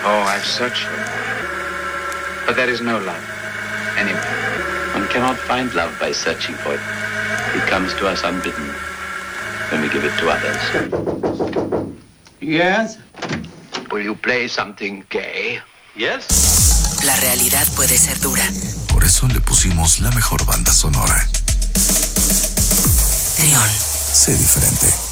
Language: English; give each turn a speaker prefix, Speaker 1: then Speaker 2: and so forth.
Speaker 1: Oh, I've searched for it. But there is no love anywhere.
Speaker 2: One cannot find love by searching for it. It comes to us unbidden when we give it to others.
Speaker 3: Yes?
Speaker 2: Will you play something gay?
Speaker 4: Yes.
Speaker 5: La realidad puede ser dura.
Speaker 6: Por eso le pusimos la mejor banda sonora.
Speaker 5: Trión.
Speaker 6: Sé diferente.